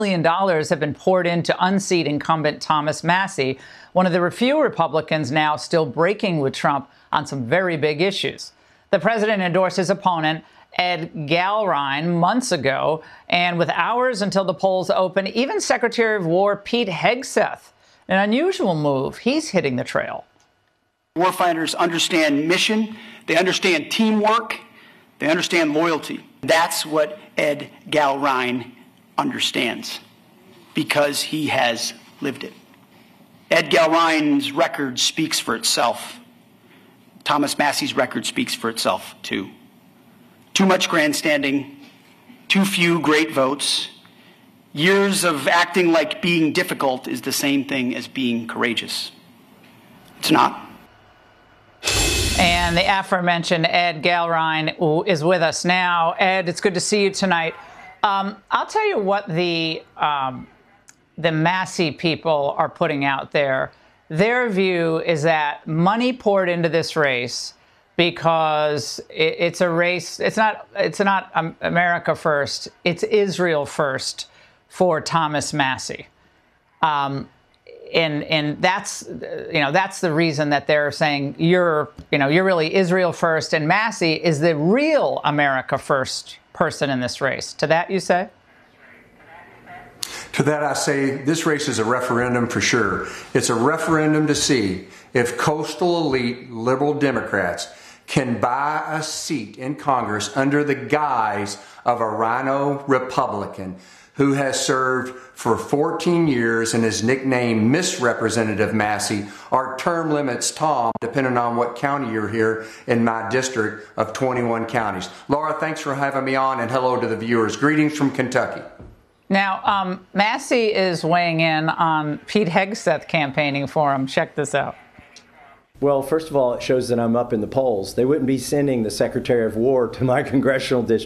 Million have been poured in to unseat incumbent Thomas Massie, one of the few Republicans now still breaking with Trump on some very big issues. The president endorsed his opponent, Ed Galrine, months ago, and with hours until the polls open, even Secretary of War Pete Hegseth, an unusual move, he's hitting the trail. Warfighters understand mission, they understand teamwork, they understand loyalty. That's what Ed Galrine understands, because he has lived it. Ed Galrine's record speaks for itself. Thomas Massie's record speaks for itself, too. Too much grandstanding, too few great votes. Years of acting like being difficult is the same thing as being courageous. It's not. And the aforementioned Ed Galrine is with us now. Ed, it's good to see you tonight. I'll tell you what the Massie people are putting out there. Their view is that money poured into this race because it's a race. It's not America first. It's Israel first for Thomas Massie. And that's the reason that they're saying you're really Israel first, and Massie is the real America first person in this race. To that you say? To that I say this race is a referendum for sure. It's a referendum to see if coastal elite liberal Democrats can buy a seat in Congress under the guise of a rhino Republican who has served for 14 years and is nicknamed Misrepresentative Massie, or term limits Tom, depending on what county you're here in my district of 21 counties. Laura, thanks for having me on, and hello to the viewers. Greetings from Kentucky. Now, Massie is weighing in on Pete Hegseth campaigning for him. Check this out. Well, first of all, it shows that I'm up in the polls. They wouldn't be sending the Secretary of War to my congressional district.